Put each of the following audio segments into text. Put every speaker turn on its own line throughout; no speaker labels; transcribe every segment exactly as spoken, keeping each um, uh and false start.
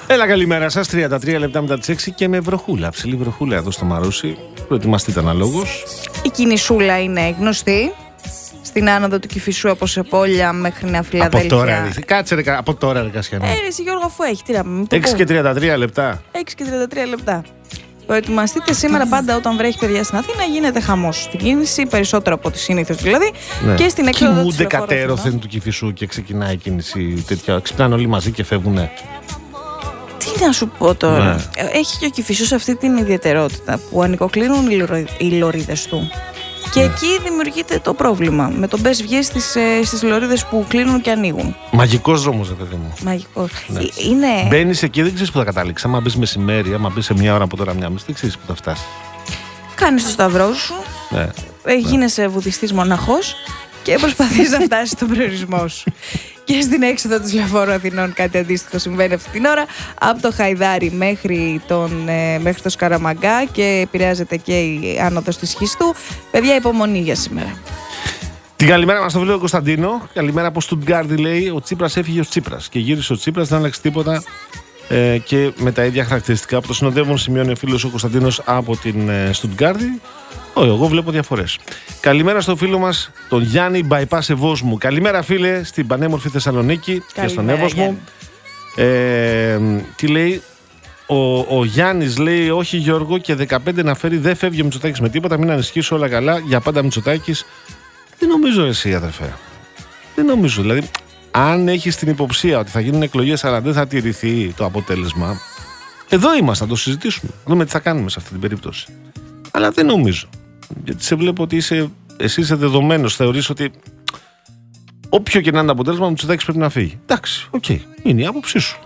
Έλα, καλημέρα σας. τριάντα τρία λεπτά μετά τις έξι και με βροχούλα. Ψηλή βροχούλα εδώ στο Μαρούσι. Προετοιμαστείτε αναλόγως.
Η κινησούλα είναι γνωστή. Στην άνοδο του Κηφισού από Σεπόλια μέχρι Νέα Φιλαδέλφια.
Από τώρα, ρε. Κάτσε ρε, από τώρα, ρε Κασιανή.
Ε, ρε, εσύ Γιώργο, αφού έχει. Τι να πούμε.
έξι και τριάντα τρία λεπτά.
έξι και τριάντα τρία λεπτά. Προετοιμαστείτε σήμερα πάντα όταν βρέχει, παιδιά, στην Αθήνα γίνεται χαμός στην κίνηση, περισσότερο από ό,τι συνήθως δηλαδή. Ναι. Και στην έξοδο της
Κοιμούνται κατέρωθεν του Κηφισού και ξεκινάει η κίνηση τέτοια. Ξυπνάνε όλοι μαζί και φεύγουνε.
Τι να σου πω τώρα. Ναι. Έχει και ο Κηφισός αυτή την ιδιαιτερότητα που ανοικοκλίνουν οι λωρίδες του. Και ναι. εκεί δημιουργείται το πρόβλημα. Με τον μπες βγες στις, στις λωρίδες που κλείνουν και ανοίγουν.
Μαγικός δρόμος, ρε παιδί μου.
Μαγικός.
Ναι.
Είναι...
Μπαίνεις εκεί, δεν ξέρεις που θα καταλήξεις. Άμα μπεις μεσημέρι, άμα μπεις σε μια ώρα από τώρα, μια μισή, δεν ξέρεις που θα φτάσεις.
Κάνεις το σταυρό σου.
Ναι.
Γίνεσαι ναι. βουδιστής μοναχός και προσπαθείς να φτάσεις στον προορισμό σου. Και στην έξοδο της Λεωφόρου Αθηνών κάτι αντίστοιχο συμβαίνει αυτή την ώρα. Από το Χαϊδάρι μέχρι, τον, ε, μέχρι το Σκαραμαγκά και επηρεάζεται και η άνοδος της Χιστού. Παιδιά, υπομονή για σήμερα.
Την καλημέρα μας στο φίλο Κωνσταντίνο. Καλημέρα από Στουτγκάρδη, λέει. Ο Τσίπρας έφυγε ως Τσίπρας και γύρισε ο Τσίπρας, δεν άλλαξε τίποτα. Ε, και με τα ίδια χαρακτηριστικά που το συνοδεύουν, σημειώνει ο φίλος ο Κωνσταντίνος από την ε, Στουτγκάρδη. Όχι, εγώ βλέπω διαφορές. Καλημέρα στο φίλο μας, τον Γιάννη Bypass Ευόσμου. Καλημέρα, φίλε, στην πανέμορφη Θεσσαλονίκη. Καλημέρα, και στον Εύωσμο. Ε, τι λέει, ο, ο Γιάννης λέει, όχι Γιώργο, και δεκαπέντε να φέρει, δεν φεύγει ο Μητσοτάκης με τίποτα, μην ανησυχείς, όλα καλά, για πάντα Μητσοτάκης. Δεν νομίζω εσύ, αδερφέ. Δεν νομίζω, δηλαδή, αν έχεις την υποψία ότι θα γίνουν εκλογές αλλά δεν θα τηρηθεί το αποτέλεσμα, εδώ είμαστε, να το συζητήσουμε, να δούμε τι θα κάνουμε σε αυτή την περίπτωση. Αλλά δεν νομίζω. Γιατί σε βλέπω ότι είσαι, εσύ είσαι δεδομένος, θεωρείς ότι όποιο και να είναι το αποτέλεσμα, ο Μητσοτάκης πρέπει να φύγει. Εντάξει, οκ, okay, είναι η άποψή σου.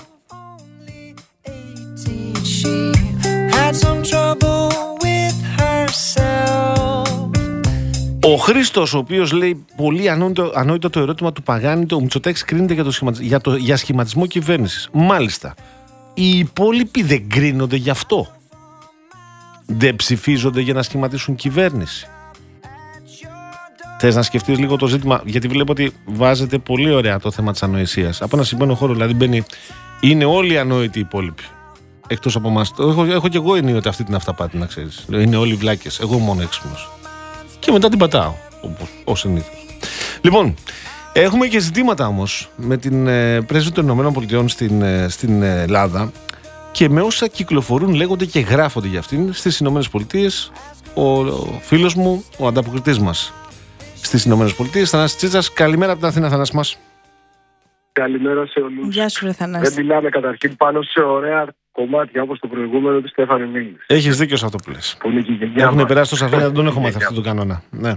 Ο Χρήστος, ο οποίος λέει πολύ ανόητο, ανόητο το ερώτημα του Παγάνη, το Μητσοτάκης κρίνεται για, το σχηματισμό, για, το, για σχηματισμό κυβέρνησης. Μάλιστα. Οι υπόλοιποι δεν κρίνονται γι' αυτό. Δεν ψηφίζονται για να σχηματίσουν κυβέρνηση. Θες να σκεφτείς λίγο το ζήτημα, γιατί βλέπω ότι βάζετε πολύ ωραία το θέμα της ανοησίας. Από ένα σημείο χώρο, δηλαδή μπαίνει, είναι όλοι ανόητοι οι υπόλοιποι. Εκτός από εμάς. Έχω, έχω και εγώ ενίοτε αυτή την αυταπάτη, να ξέρεις. Είναι όλοι βλάκες. Εγώ μόνο έξυπνος. Και μετά την πατάω, όπως ως συνήθως. Λοιπόν, έχουμε και ζητήματα όμως με την ε, πρέσβη των ΗΠΑ στην, ε, στην ε, Ελλάδα. Και με όσα κυκλοφορούν, λέγονται και γράφονται για αυτήν στις Ηνωμένες Πολιτείες, ο, ο φίλος μου, ο ανταποκριτής μας στις Ηνωμένες Πολιτείες, Θανάσης Τσίτσας. Καλημέρα από την Αθήνα, Θανάση μας.
Καλημέρα σε όλους.
Γεια σου, ρε Θανάση.
Δεν μιλάμε καταρχήν πάνω σε ωραία κομμάτια όπως το προηγούμενο του Στέφανη Μίλης.
Έχεις δίκιο σε αυτό που λες. Έχουν περάσει τόσα χρόνια, δεν τον έχω μάθει αυτόν τον κανόνα. Ναι.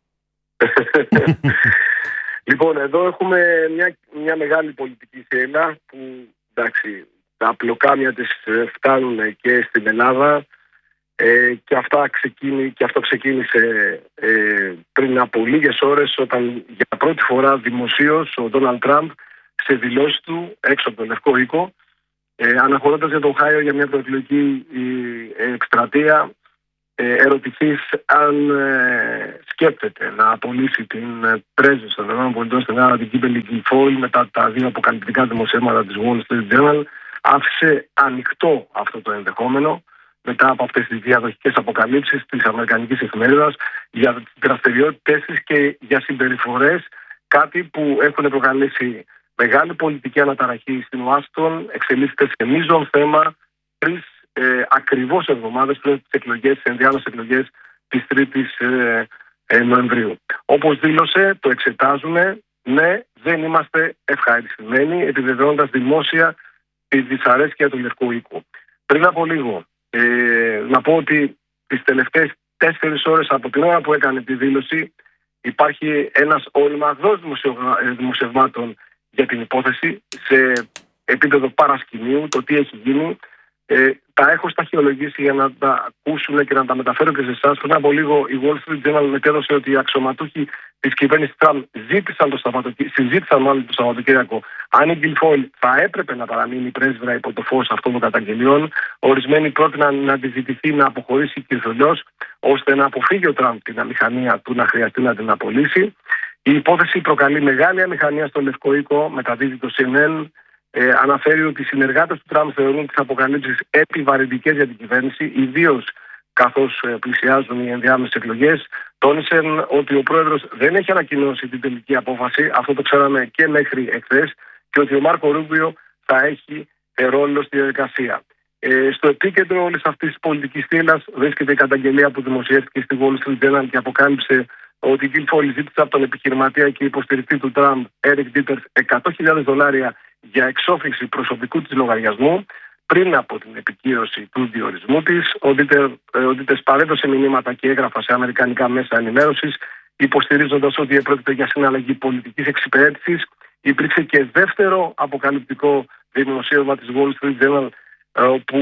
Λοιπόν, εδώ έχουμε μια, μια μεγάλη πολιτική σένα που, εντάξει, τα απλοκάμια της φτάνουν και στην Ελλάδα ε, και, αυτά ξεκίνη, και αυτό ξεκίνησε ε, πριν από λίγες ώρες, όταν για πρώτη φορά δημοσίως ο Ντόναλντ Τραμπ σε δηλώσεις του έξω από τον Λευκό Οίκο, ε, αναχωρώντας για τον Οχάιο για μια προεκλογική ε, εκστρατεία, ε, ερωτηθείς αν ε, σκέπτεται να απολύσει την ε, πρέσβη των ΗΠΑ στην Ελλάδα, την Κίμπερλι Γκουιλφόιλ, μετά τα δύο αποκαλυπτικά δημοσιεύματα της Wall Street Journal. Άφησε ανοιχτό αυτό το ενδεχόμενο μετά από αυτές τις διαδοχικές αποκαλύψεις της Αμερικανικής εφημερίδας για τις δραστηριότητες της και για συμπεριφορές, κάτι που έχουν προκαλέσει μεγάλη πολιτική αναταραχή στην Ουάσιγκτον, εξελίσσεται σε μείζον θέμα τρεις ε, ακριβώς εβδομάδες πριν τις εκλογές, τις ενδιάμεσες εκλογές της τρίτης ε, ε, Νοεμβρίου. Όπως δήλωσε, το εξετάζουμε, ναι, δεν είμαστε ευχαριστημένοι, επιβεβαιώνοντας δημόσια τη δυσαρέσκεια του Λευκού Οίκου. Πριν από λίγο, ε, να πω ότι τις τελευταίες τέσσερις ώρες από την ώρα που έκανε τη δήλωση υπάρχει ένας ολμαδός δημοσιευμάτων για την υπόθεση σε επίπεδο παρασκηνίου, το τι έχει γίνει. Ε, τα έχω σταχυολογήσει για να τα ακούσουν και να τα μεταφέρω και σε εσάς. Πριν από λίγο η Wall Street Journal μετέδωσε ότι οι αξιωματούχοι της κυβέρνησης Τραμπ ζήτησαν το Σαββατοκύριακο, συζήτησαν μάλλον το Σαββατοκύριακο αν η Γκουιλφόιλ θα έπρεπε να παραμείνει πρέσβυρα υπό το φως αυτών των καταγγελιών. Ορισμένοι πρότειναν να αντιζητηθεί να αποχωρήσει κυρθολιώς, ώστε να αποφύγει ο Τραμπ την αμηχανία του να χρειαστεί να την απολύσει. Η υπόθεση προκαλεί μεγάλη αμηχανία στο Λευκό Οίκο, μεταδίδει το σι εν εν. Ε, αναφέρει ότι οι συνεργάτες του Τραμπ θεωρούν τις αποκαλύψεις επιβαρυντικές για την κυβέρνηση, ιδίως καθώς πλησιάζουν οι ενδιάμεσες εκλογές. Τόνισαν ότι ο πρόεδρος δεν έχει ανακοινώσει την τελική απόφαση, αυτό το ξέραμε και μέχρι εχθές, και ότι ο Μάρκο Ρούμπιο θα έχει ρόλο στη διαδικασία. Ε, στο επίκεντρο όλης αυτής της πολιτικής στήλας βρίσκεται η καταγγελία που δημοσιεύτηκε στη Wall Street Journal και αποκάλυψε ότι η Guilfoyle ζήτησε από τον επιχειρηματία και υποστηρικτή του Τραμπ, Eric Dieters, εκατό χιλιάδες δολάρια για εξόφληση προσωπικού της λογαριασμού πριν από την επικύρωση του διορισμού της. Ο Dieters παρέδωσε μηνύματα και έγραφα σε αμερικανικά μέσα ενημέρωσης, υποστηρίζοντας ότι επρόκειτο για συναλλαγή πολιτικής εξυπηρέτησης. Υπήρξε και δεύτερο αποκαλυπτικό δημοσίευμα της Wall Street Journal, όπου,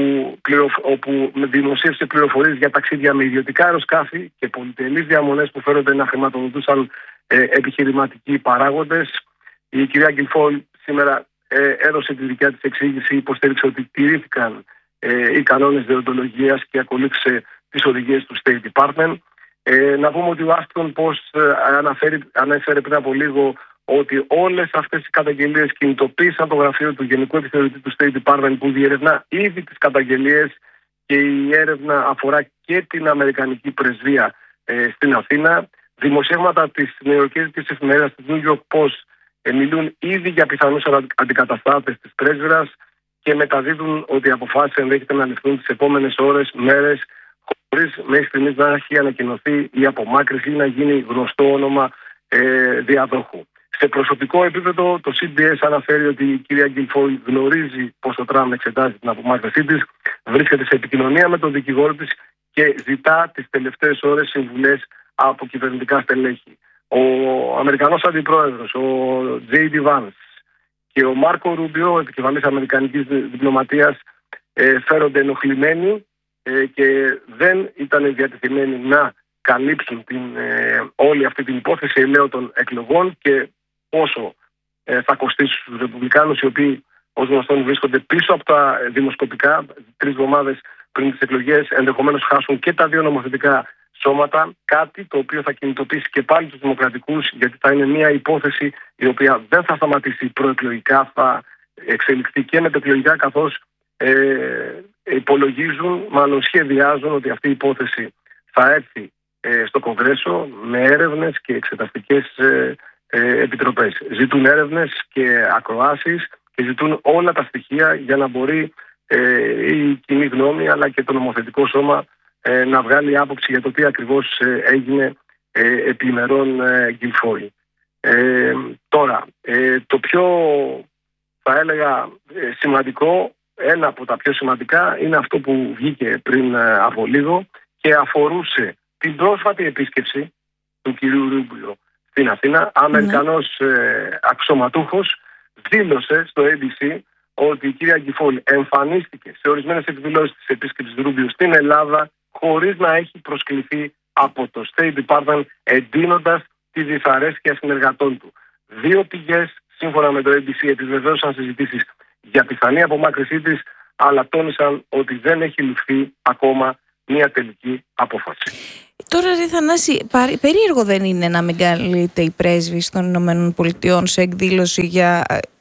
όπου δημοσίευσε πληροφορίες για ταξίδια με ιδιωτικά αεροσκάφη και πολυτελείς διαμονές που φέρονται να χρηματοδοτούσαν ε, επιχειρηματικοί παράγοντες. Η κυρία Guilfoyle σήμερα ε, έδωσε τη δικιά της εξήγηση, υποστήριξε ότι τηρήθηκαν ε, οι κανόνες δεοντολογίας και ακολούθησε τις οδηγίες του State Department. Ε, να πούμε ότι ο Washington Post ε, αναφέρει, ανέφερε πριν από λίγο ότι όλες αυτές οι καταγγελίες κινητοποίησαν το γραφείο του Γενικού Επιθεωρητή του State Department, που διερευνά ήδη τις καταγγελίες, και η έρευνα αφορά και την Αμερικανική πρεσβεία ε, στην Αθήνα. Δημοσιεύματα της νεοεορκέζικης εφημερίδας της New York Post ε, μιλούν ήδη για πιθανούς αντικαταστάτες της πρέσβυρας και μεταδίδουν ότι οι αποφάσεις ενδέχεται να ληφθούν τις επόμενες ώρες, μέρες, χωρίς μέχρι στιγμής να έχει ανακοινωθεί η απομάκρυνση ή να γίνει γνωστό όνομα ε, διαδόχου. Σε προσωπικό επίπεδο, το σι μπι ες αναφέρει ότι η κυρία Guilfoyle γνωρίζει πως ο Τραμπ εξετάζει την απομάκρυνσή της, βρίσκεται σε επικοινωνία με τον δικηγόρο της και ζητά τις τελευταίες ώρες συμβουλές από κυβερνητικά στελέχη. Ο Αμερικανός Αντιπρόεδρος, ο τζέι ντι Vance και ο Μάρκο Ρούμπιο, ο επικεφαλής Αμερικανικής διπλωματίας, ε, φέρονται ενοχλημένοι ε, και δεν ήταν διατεθειμένοι να καλύψουν την, ε, όλη αυτή την υπόθεση ελέω των εκλογών και πόσο ε, θα κοστίσει στους Ρεπουμπλικάνους, οι οποίοι ως γνωστόν βρίσκονται πίσω από τα δημοσκοπικά τρεις εβδομάδες πριν τις εκλογές, ενδεχομένως χάσουν και τα δύο νομοθετικά σώματα, κάτι το οποίο θα κινητοποιήσει και πάλι τους δημοκρατικούς, γιατί θα είναι μια υπόθεση η οποία δεν θα σταματήσει προεκλογικά, θα εξελιχθεί και μετεκλογικά, καθώς ε, υπολογίζουν, μάλλον σχεδιάζουν ότι αυτή η υπόθεση θα έρθει ε, στο Κογκρέσο με έρευνες και εξεταστικές ε, ε, επιτροπές. Ζητούν έρευνες και ακροάσεις και ζητούν όλα τα στοιχεία για να μπορεί ε, η κοινή γνώμη αλλά και το νομοθετικό σώμα ε, να βγάλει άποψη για το τι ακριβώς ε, έγινε ε, επί ημερών ε, Guilfoyle. Ε, τώρα, ε, το πιο θα έλεγα ε, σημαντικό, ένα από τα πιο σημαντικά, είναι αυτό που βγήκε πριν ε, από λίγο και αφορούσε την πρόσφατη επίσκεψη του κυρίου Ρούμπιο στην Αθήνα. Αμερικανός ε, αξιωματούχος δήλωσε στο έι μπι σι ότι η κυρία Guilfoyle εμφανίστηκε σε ορισμένες εκδηλώσεις της επίσκεψης Ρούμπιο στην Ελλάδα χωρίς να έχει προσκληθεί από το State Department, εντείνοντας τη δυσαρέσκεια συνεργατών του. Δύο πηγές, σύμφωνα με το έι μπι σι, επιβεβαίωσαν συζητήσεις για πιθανή απομάκρυνσή της, αλλά τόνισαν ότι δεν έχει ληφθεί ακόμα μια τελική απόφαση.
Τώρα, ρε Θανάση, περίεργο δεν είναι να μην καλείται η πρέσβης των Ηνωμένων Πολιτειών σε εκδήλωση για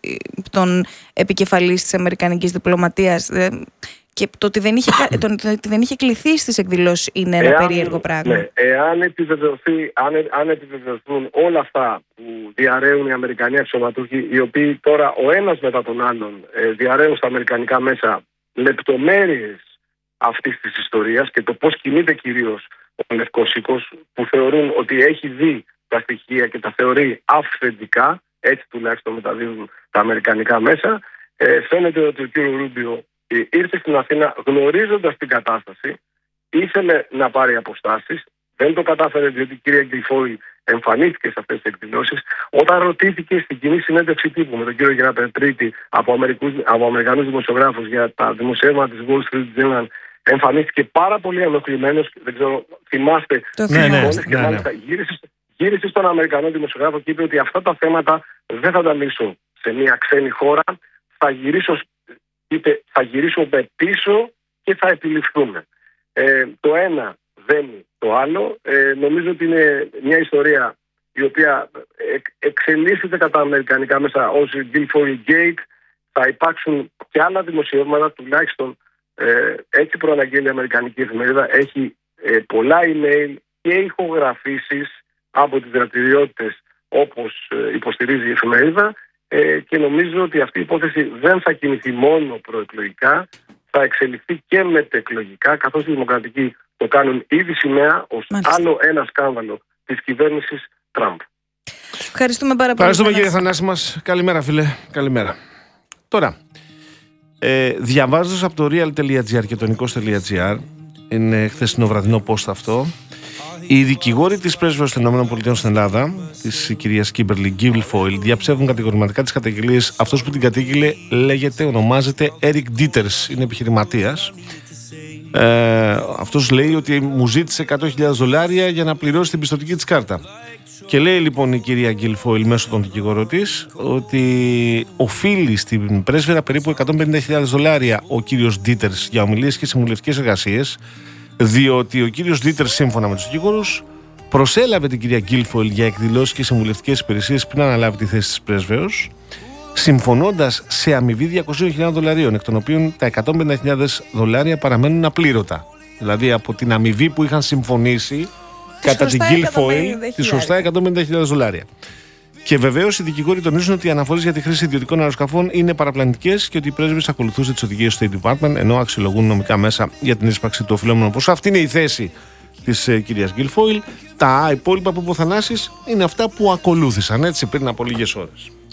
τον επικεφαλής της Αμερικανικής διπλωματίας, και το ότι δεν είχε, το ότι δεν είχε κληθεί στις εκδηλώσεις είναι ένα εάν, περίεργο πράγμα.
Ναι, εάν, επιβεβαιωθεί, αν, αν επιβεβαιωθούν όλα αυτά που διαρρέουν οι Αμερικανοί αξιωματούχοι, οι οποίοι τώρα ο ένας μετά τον άλλον ε, διαρρέουν στα αμερικανικά μέσα λεπτομέρειες αυτής της ιστορίας και το πώς κινείται κυρίως ο Λευκός Οίκος, που θεωρούν ότι έχει δει τα στοιχεία και τα θεωρεί αυθεντικά, έτσι τουλάχιστον μεταδίδουν τα αμερικανικά μέσα, ε, φαίνεται ότι ο κ. Ρούμπιο ήρθε στην Αθήνα γνωρίζοντας την κατάσταση, ήθελε να πάρει αποστάσεις, δεν το κατάφερε διότι η κυρία Guilfoyle εμφανίστηκε σε αυτές τις εκδηλώσεις. Όταν ρωτήθηκε στην κοινή συνέντευξη τύπου με τον κύριο Γιάννα Πετρίτη από, από Αμερικανούς δημοσιογράφους για τα δημοσιεύματα της Wall Street Journal, εμφανίστηκε πάρα πολύ ενοχλημένος, δεν ξέρω, θυμάστε
το
ναι, ναι, ναι, και μάλιστα ναι, ναι. Γύρισε, γύρισε στον Αμερικανό δημοσιογράφο και είπε ότι αυτά τα θέματα δεν θα τα λύσω σε μια ξένη χώρα, θα γυρίσω, είπε, θα γυρίσουμε πίσω και θα επιληφθούμε. Ε, το ένα δένει το άλλο. Ε, νομίζω ότι είναι μια ιστορία η οποία εξελίσσεται κατά αμερικανικά μέσα ως Guilfoyle Gate. θα υπάρξουν και άλλα δημοσιεύματα, τουλάχιστον ε, έτσι προαναγγέλει η Αμερικανική εφημερίδα. Έχει ε, πολλά email και ηχογραφήσεις από τις δραστηριότητες όπως ε, υποστηρίζει η εφημερίδα, ε, και νομίζω ότι αυτή η υπόθεση δεν θα κινηθεί μόνο προεκλογικά, θα εξελιχθεί και μετεκλογικά, καθώς οι δημοκρατικοί το κάνουν ήδη σημαία ως άλλο ένα σκάνδαλο της κυβέρνησης Τραμπ.
Ευχαριστούμε πάρα πολύ.
Ευχαριστούμε κύριε Θανάση μας. Καλημέρα φίλε. Καλημέρα. Τώρα, ε, διαβάζοντας από το real.gr και το nikos τελεία gr, είναι χθεσινό βραδινό post αυτό, οι δικηγόροι της πρέσβεως των ΗΠΑ στην Ελλάδα, της κυρίας Κίμπερλι Γκίλφοιλ, διαψεύδουν κατηγορηματικά τις καταγγελίες. Αυτός που την κατήγγειλε λέγεται, ονομάζεται Eric Dieters, είναι επιχειρηματίας. Ε, αυτός λέει ότι μου ζήτησε εκατό χιλιάδες δολάρια για να πληρώσει την πιστωτική της κάρτα. Και λέει λοιπόν η κυρία Γκίλφοιλ μέσω των δικηγόρων της ότι οφείλει στην πρέσβερα περίπου εκατόν πενήντα χιλιάδες δολάρια ο κύριος Dieters για ομιλίες και συμβουλευτικές εργασίες, διότι ο κύριος Dieters, σύμφωνα με τους δικηγόρους, προσέλαβε την κυρία Γκίλφοιλ για εκδηλώσεις και συμβουλευτικές υπηρεσίες πριν αναλάβει τη θέση της πρέσβεως, συμφωνώντας σε αμοιβή διακόσιες χιλιάδες δολαρίων, εκ των οποίων τα εκατόν πενήντα χιλιάδες δολάρια παραμένουν απλήρωτα. Δηλαδή από την αμοιβή που είχαν συμφωνήσει κατά την Γκίλφοιλ, τη σωστά εκατόν πενήντα χιλιάδες δολάρια. Και βεβαίως οι δικηγόροι τονίζουν ότι οι αναφορές για τη χρήση ιδιωτικών αεροσκαφών είναι παραπλανητικές και ότι οι πρέσβεις ακολουθούσε τις οδηγίες του State Department, ενώ αξιολογούν νομικά μέσα για την ίσπραξη του οφειλόμενου ποσού. Αυτή είναι η θέση της ε, κυρίας Γκίλφοιλ. Τα υπόλοιπα που είπε ο Θανάσης είναι αυτά που ακολούθησαν έτσι πριν από λίγες ώρες.